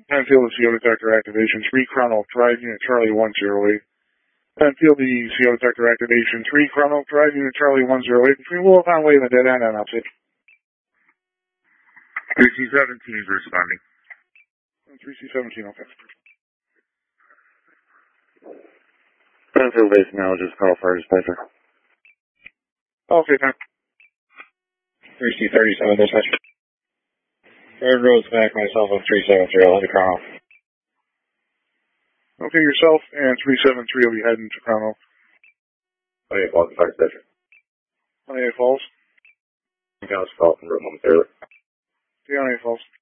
Penfield, the CO detector activation 3 Chrono Drive Unit Charlie 108. Penfield, the CO detector activation 3 Chrono Drive Unit Charlie 108 between Willow Conway and the dead end and outside. 3C17 is responding. 3C17, okay. Penfield base now, just call fire dispatcher. Okay, time. 3C37 dispatch. Third road's back, myself on 370, I'll hit the Chrono. Okay, yourself and 373 will be heading to Chrono. 28 Falls, fire dispatcher. 28 Falls. House call from room momentarily. 28 Falls.